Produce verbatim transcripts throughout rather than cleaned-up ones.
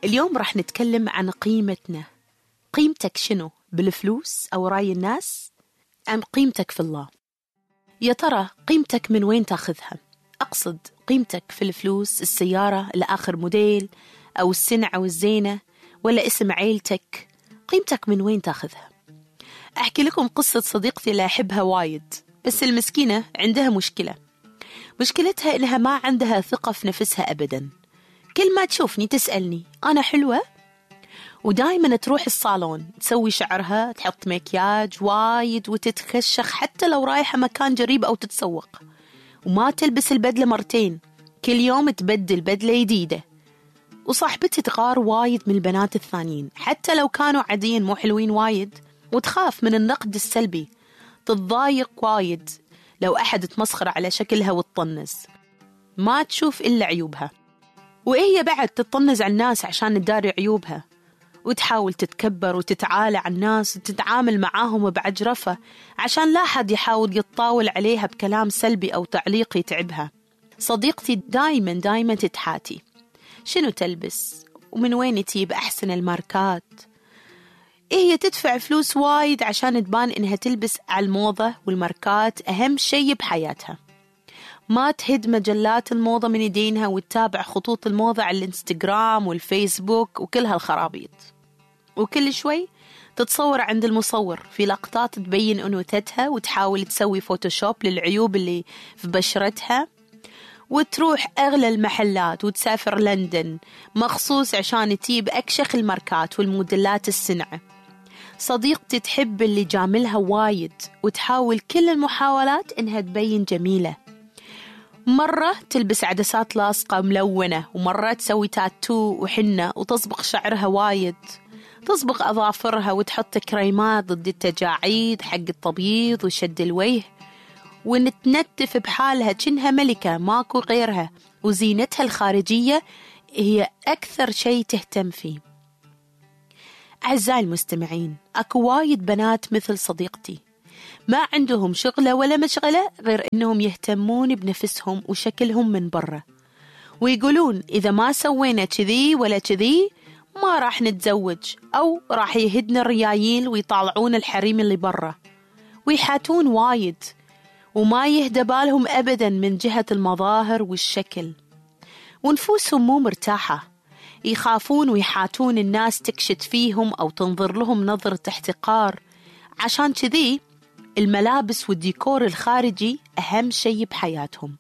اليوم راح نتكلم عن قيمتنا. قيمتك شنو؟ بالفلوس أو رأي الناس؟ أم قيمتك في الله؟ يا ترى قيمتك من وين تاخذها؟ أقصد قيمتك في الفلوس، السيارة الآخر موديل، أو السنة أو الزينة، ولا اسم عيلتك؟ قيمتك من وين تاخذها؟ أحكي لكم قصة صديقتي اللي أحبها وايد، بس المسكينة عندها مشكلة. مشكلتها إنها ما عندها ثقة في نفسها أبدا. كل ما تشوفني تسألني أنا حلوة، ودائما تروح الصالون تسوي شعرها، تحط مكياج وايد وتتكشخ حتى لو رايحة مكان جريب أو تتسوق، وما تلبس البدلة مرتين، كل يوم تبدل بدلة جديدة. وصاحبتي تغار وايد من البنات الثانيين حتى لو كانوا عاديين مو حلوين وايد، وتخاف من النقد السلبي، تتضايق وايد لو أحد تمسخر على شكلها وتطنز، ما تشوف إلا عيوبها. وهي بعد تطنز على الناس عشان تداري عيوبها، وتحاول تتكبر وتتعالى على الناس وتتعامل معاهم بعجرفة عشان لا حد يحاول يتطاول عليها بكلام سلبي أو تعليق يتعبها. صديقتي دايما دايما تتحاتي شنو تلبس ومن وين تجيب أحسن الماركات. إيه هي تدفع فلوس وايد عشان تبان إنها تلبس على الموضة، والماركات أهم شيء بحياتها. ما تهد مجلات الموضة من يدينها وتتابع خطوط الموضة على الانستغرام والفيسبوك وكل هالخرابيط، وكل شوي تتصور عند المصور في لقطات تبين أنوثتها وتحاول تسوي فوتوشوب للعيوب اللي في بشرتها، وتروح أغلى المحلات وتسافر لندن مخصوص عشان تجيب أكشخ الماركات والموديلات السنعة. صديقتي تحب اللي جاملها وايد وتحاول كل المحاولات إنها تبين جميلة. مرة تلبس عدسات لاصقة ملونة، ومرة تسوي تاتو وحنة وتصبغ شعرها وايد، تصبغ أظافرها وتحط كريمات ضد التجاعيد حق التبييض وشد الوجه، ونتنتف بحالها كأنها ملكة ماكو غيرها، وزينتها الخارجية هي أكثر شيء تهتم فيه. أعزائي المستمعين، أكو وايد بنات مثل صديقتي ما عندهم شغلة ولا مشغلة غير إنهم يهتمون بنفسهم وشكلهم من برا، ويقولون إذا ما سوينا كذي ولا كذي ما راح نتزوج، أو راح يهدنا الريايل ويطالعون الحريم اللي برا، ويحاتون وايد وما يهدى بالهم أبدا من جهة المظاهر والشكل، ونفوسهم مو مرتاحة، يخافون ويحاتون الناس تكشت فيهم أو تنظر لهم نظرة احتقار. عشان كذي الملابس والديكور الخارجي أهم شيء بحياتهم.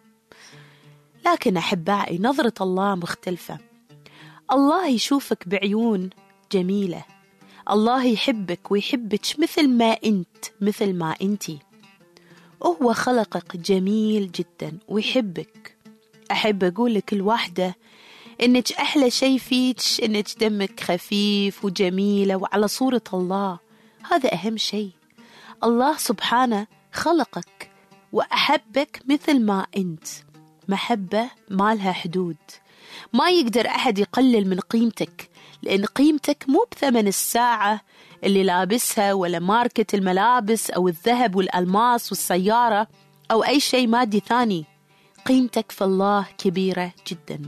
لكن أحبائي، نظرة الله مختلفة. الله يشوفك بعيون جميلة، الله يحبك ويحبك مثل ما أنت، مثل ما أنتي. هو خلقك جميل جدا ويحبك. أحب أقول لكل واحدة إنك أحلى شيء فيك إنك دمك خفيف وجميلة وعلى صورة الله، هذا أهم شيء. الله سبحانه خلقك وأحبك مثل ما أنت، محبة ما لها حدود. ما يقدر أحد يقلل من قيمتك، لأن قيمتك مو بثمن الساعة اللي لابسها، ولا ماركة الملابس أو الذهب والألماس والسيارة أو أي شيء مادي ثاني. قيمتك في الله كبيرة جدا.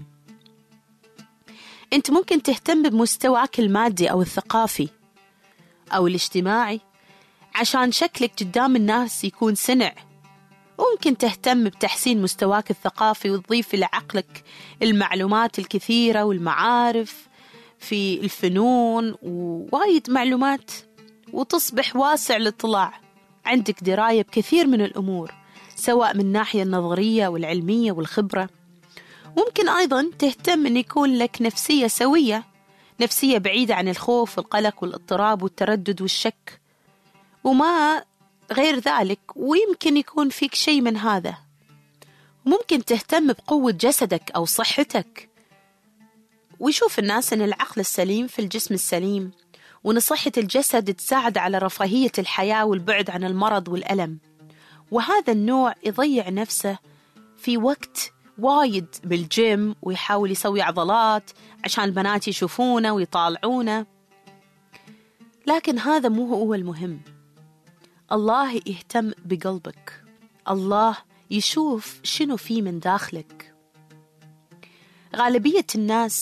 أنت ممكن تهتم بمستواك المادي أو الثقافي أو الاجتماعي عشان شكلك قدام الناس يكون سنع، وممكن تهتم بتحسين مستواك الثقافي وتضيف إلى عقلك المعلومات الكثيرة والمعارف في الفنون ووايد معلومات، وتصبح واسع الاطلاع، عندك دراية بكثير من الأمور سواء من الناحية النظرية والعلمية والخبرة. ممكن أيضا تهتم أن يكون لك نفسية سوية، نفسية بعيدة عن الخوف والقلق والاضطراب والتردد والشك وما غير ذلك، ويمكن يكون فيك شيء من هذا. ممكن تهتم بقوة جسدك أو صحتك، ويشوف الناس أن العقل السليم في الجسم السليم، وأن صحة الجسد تساعد على رفاهية الحياة والبعد عن المرض والألم. وهذا النوع يضيع نفسه في وقت وايد بالجيم ويحاول يسوي عضلات عشان البنات يشوفونه ويطالعونه، لكن هذا مو هو المهم. الله يهتم بقلبك، الله يشوف شنو فيه من داخلك. غالبية الناس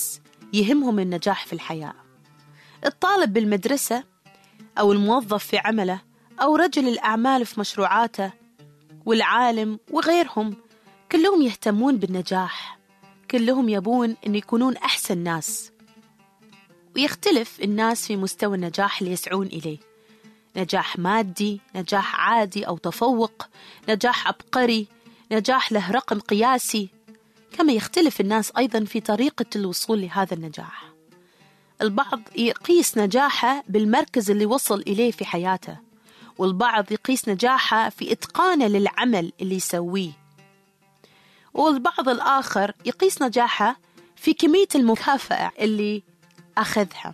يهمهم النجاح في الحياة. الطالب بالمدرسة أو الموظف في عمله أو رجل الأعمال في مشروعاته والعالم وغيرهم، كلهم يهتمون بالنجاح، كلهم يبون أن يكونون أحسن ناس. ويختلف الناس في مستوى النجاح اللي يسعون إليه، نجاح مادي، نجاح عادي أو تفوق، نجاح عبقري، نجاح له رقم قياسي. كما يختلف الناس أيضا في طريقة الوصول لهذا النجاح. البعض يقيس نجاحه بالمركز اللي وصل إليه في حياته، والبعض يقيس نجاحه في إتقانه للعمل اللي يسويه، والبعض الآخر يقيس نجاحه في كمية المكافأة اللي أخذها.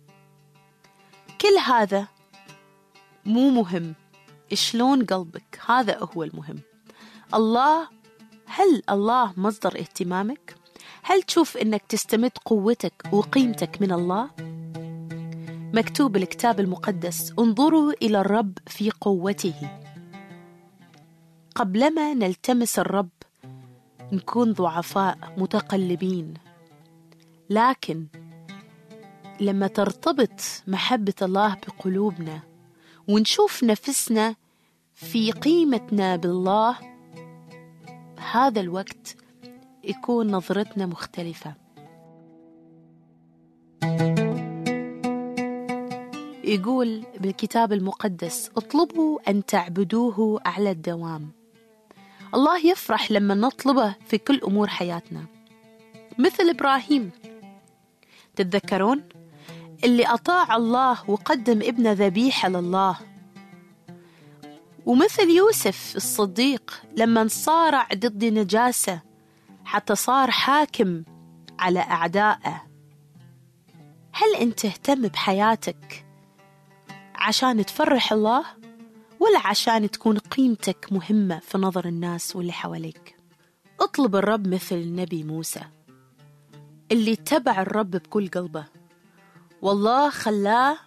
كل هذا مو مهم، شلون قلبك هذا هو المهم. الله، هل الله مصدر اهتمامك؟ هل تشوف أنك تستمد قوتك وقيمتك من الله؟ مكتوب بالكتاب المقدس: انظروا إلى الرب في قوته. قبلما نلتمس الرب نكون ضعفاء متقلبين، لكن لما ترتبط محبة الله بقلوبنا ونشوف نفسنا في قيمتنا بالله، هذا الوقت يكون نظرتنا مختلفة. يقول بالكتاب المقدس: اطلبوا أن تعبدوه على الدوام. الله يفرح لما نطلبه في كل أمور حياتنا، مثل إبراهيم. تتذكرون اللي أطاع الله وقدم ابنه ذبيحة لله، ومثل يوسف الصديق لما صارع ضد نجاسة حتى صار حاكم على أعدائه. هل أنت تهتم بحياتك عشان تفرح الله، ولا عشان تكون قيمتك مهمة في نظر الناس واللي حواليك؟ اطلب الرب مثل النبي موسى اللي اتبع الرب بكل قلبه، والله خلاه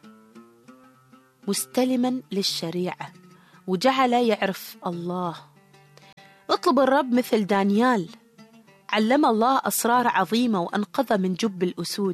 مستلما للشريعة وجعل يعرف الله. اطلب الرب مثل دانيال، علم الله أسرار عظيمة وأنقذه من جب الأسود.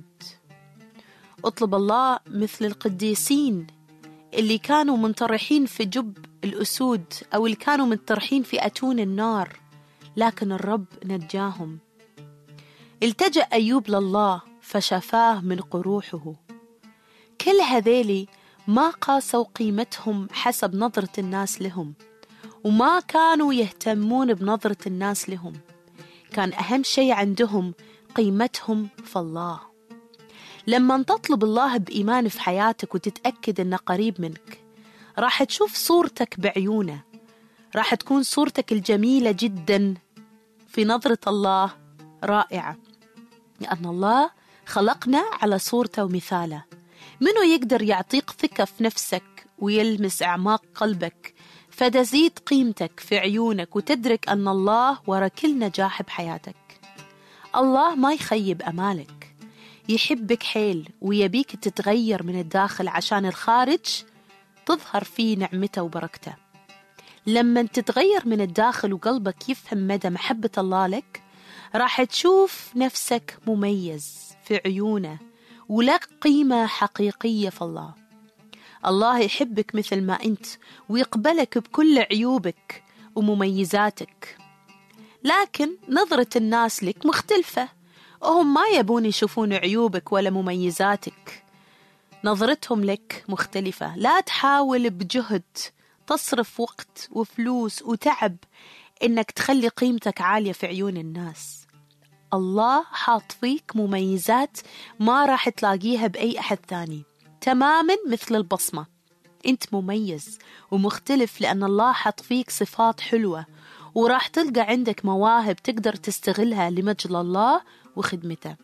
اطلب الله مثل القديسين اللي كانوا منطرحين في جب الأسود، أو اللي كانوا منطرحين في أتون النار، لكن الرب نجاهم. التجأ أيوب لله فشفاه من قروحه. كل هذيلي ما قاسوا قيمتهم حسب نظرة الناس لهم، وما كانوا يهتمون بنظرة الناس لهم. كان أهم شيء عندهم قيمتهم في الله. لما تطلب الله بإيمان في حياتك وتتأكد أنه قريب منك، راح تشوف صورتك بعيونه، راح تكون صورتك الجميلة جدا في نظرة الله رائعة، لأن الله خلقنا على صورته ومثاله. منو يقدر يعطيك ثقة في نفسك ويلمس أعماق قلبك فتزيد قيمتك في عيونك وتدرك أن الله وراء كل نجاح بحياتك؟ الله ما يخيب أمالك، يحبك حيل ويبيك تتغير من الداخل عشان الخارج تظهر فيه نعمته وبركته. لما تتغير من الداخل وقلبك يفهم مدى محبة الله لك، راح تشوف نفسك مميز في عيونه ولك قيمة حقيقية في الله. الله يحبك مثل ما أنت ويقبلك بكل عيوبك ومميزاتك، لكن نظرة الناس لك مختلفة، وهم ما يبون يشوفون عيوبك ولا مميزاتك، نظرتهم لك مختلفة. لا تحاول بجهد تصرف وقت وفلوس وتعب إنك تخلي قيمتك عالية في عيون الناس. الله حاط فيك مميزات ما راح تلاقيها بأي أحد ثاني، تماما مثل البصمة. أنت مميز ومختلف لأن الله حاط فيك صفات حلوة، وراح تلقى عندك مواهب تقدر تستغلها لمجد الله وخدمته.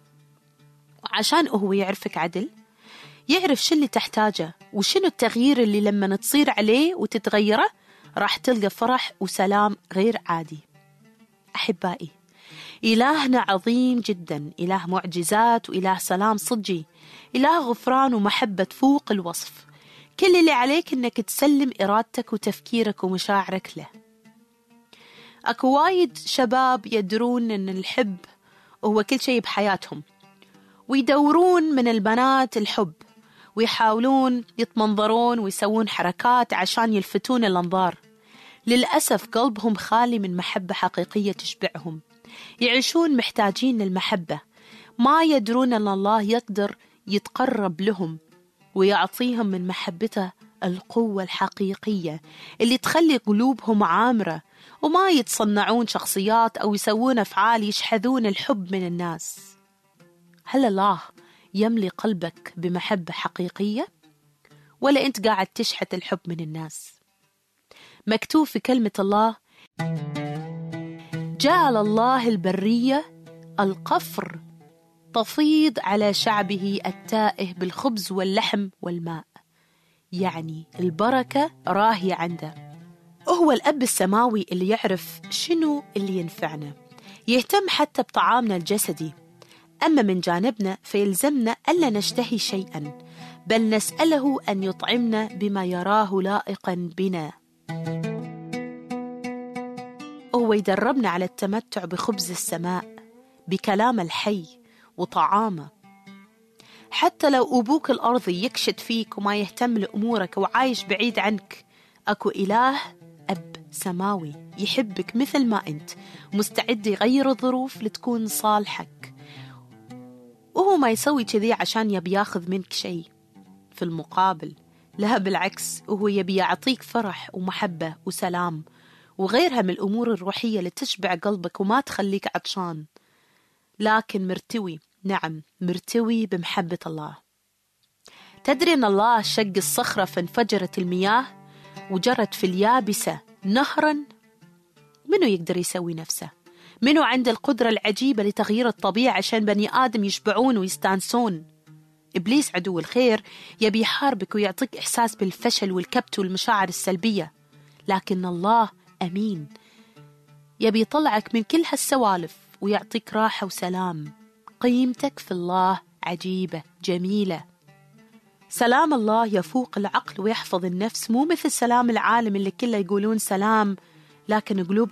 عشان هو يعرفك عدل، يعرف شو اللي تحتاجه وشنو التغيير اللي لما تصير عليه وتتغيره راح تلقى فرح وسلام غير عادي. أحبائي، إلهنا عظيم جدا، إله معجزات وإله سلام صدقي، إله غفران ومحبة فوق الوصف. كل اللي عليك إنك تسلم إرادتك وتفكيرك ومشاعرك له. أكو وايد شباب يدرون إن الحب هو كل شيء بحياتهم، ويدورون من البنات الحب، ويحاولون يتمنظرون ويسوون حركات عشان يلفتون الأنظار. للأسف قلبهم خالي من محبة حقيقية تشبعهم، يعيشون محتاجين للمحبة، ما يدرون أن الله يقدر يتقرب لهم ويعطيهم من محبته القوة الحقيقية اللي تخلي قلوبهم عامرة، وما يتصنعون شخصيات أو يسوون أفعال يشحذون الحب من الناس. هل الله يملي قلبك بمحبة حقيقية؟ ولا أنت قاعد تشحت الحب من الناس؟ مكتوب في كلمة الله: جعل الله البرية القفر تفيض على شعبه التائه بالخبز واللحم والماء. يعني البركة راهية عنده. هو الأب السماوي اللي يعرف شنو اللي ينفعنا، يهتم حتى بطعامنا الجسدي. أما من جانبنا فيلزمنا ألا نشتهي شيئا، بل نسأله أن يطعمنا بما يراه لائقا بنا. هو يدربنا على التمتع بخبز السماء، بكلام الحي وطعامه. حتى لو أبوك الأرضي يكشت فيك وما يهتم لأمورك وعايش بعيد عنك، أكو إله أب سماوي يحبك مثل ما أنت، مستعد يغير الظروف لتكون صالحك. وهو ما يسوي كذي عشان يبي ياخذ منك شيء في المقابل، لا بالعكس، وهو يبي يعطيك فرح ومحبة وسلام وغيرها من الأمور الروحية اللي تشبع قلبك وما تخليك عطشان، لكن مرتوي، نعم مرتوي بمحبة الله. تدري أن الله شق الصخرة فانفجرت المياه وجرت في اليابسة نهرا؟ منو يقدر يسوي نفسه؟ منو عنده القدرة العجيبة لتغيير الطبيعة عشان بني آدم يشبعون ويستانسون؟ إبليس عدو الخير يبي يحاربك ويعطيك إحساس بالفشل والكبت والمشاعر السلبية، لكن الله أمين، يبي يطلعك من كل هالسوالف ويعطيك راحة وسلام. قيمتك في الله عجيبة جميلة. سلام الله يفوق العقل ويحفظ النفس، مو مثل سلام العالم اللي كله يقولون سلام لكن قلوب